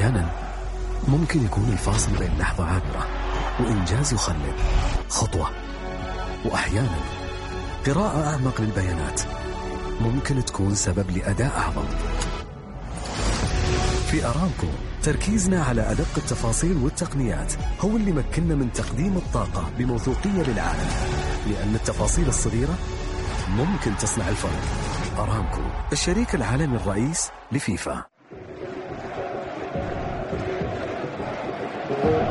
أحيانا ممكن يكون الفاصل بين لحظة عابرة وإنجاز يخلد خطوة، وأحيانا قراءة أعمق للبيانات ممكن تكون سبب لأداء أعظم. في أرامكو تركيزنا على أدق التفاصيل والتقنيات هو اللي مكننا من تقديم الطاقة بموثوقية للعالم، لأن التفاصيل الصغيرة ممكن تصنع الفرق. أرامكو، الشريك العالمي الرئيس لفيفا.